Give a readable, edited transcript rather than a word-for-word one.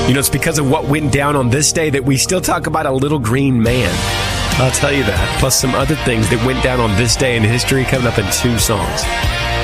You know, it's because of what went down on this day that we still talk about a little green man. I'll tell you that. Plus some other things that went down on this day in history coming up in 2 songs.